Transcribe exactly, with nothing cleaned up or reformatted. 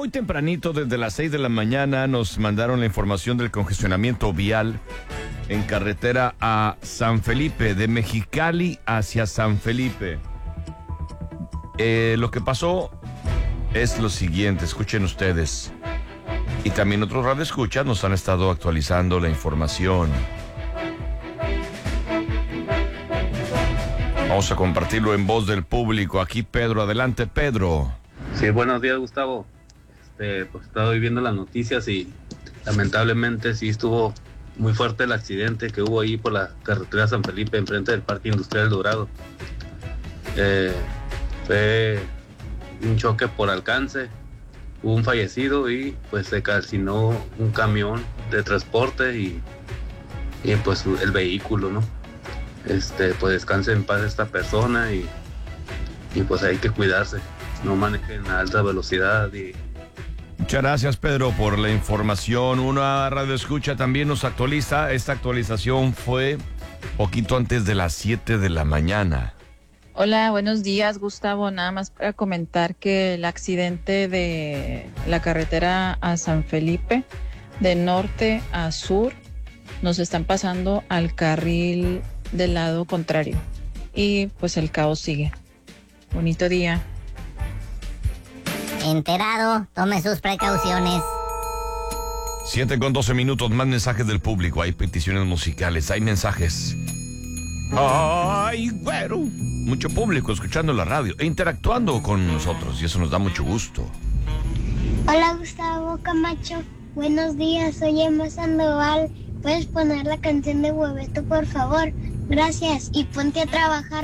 muy tempranito, desde las seis de la mañana, nos mandaron la información del congestionamiento vial en carretera a San Felipe, de Mexicali hacia San Felipe. Eh, lo que pasó es lo siguiente, escuchen ustedes. Y también otros radioescuchas nos han estado actualizando la información. Vamos a compartirlo en voz del público. Aquí Pedro, adelante Pedro. Sí, buenos días Gustavo. Este, pues estaba viendo las noticias y lamentablemente sí estuvo muy fuerte el accidente que hubo ahí por la carretera San Felipe, enfrente del Parque Industrial Dorado. Eh, fue un choque por alcance, hubo un fallecido y pues se calcinó un camión de transporte y, y pues el vehículo, ¿no? Este, pues descanse en paz esta persona y, y pues hay que cuidarse, no manejen a alta velocidad. Y muchas gracias Pedro por la información. Una radio escucha también nos actualiza. Esta actualización fue poquito antes de las siete de la mañana. Hola, buenos días Gustavo, nada más para comentar que el accidente de la carretera a San Felipe, de norte a sur, nos están pasando al carril del lado contrario y pues el caos sigue. Bonito día. Enterado, tome sus precauciones. Siete con doce minutos, más mensajes del público. Hay peticiones musicales, hay mensajes. Ay, güero. Mucho público escuchando la radio e interactuando con nosotros y eso nos da mucho gusto. Hola Gustavo Camacho, buenos días, soy Emma Sandoval. ¿Puedes poner la canción de Hueveto, por favor? Gracias, y ponte a trabajar.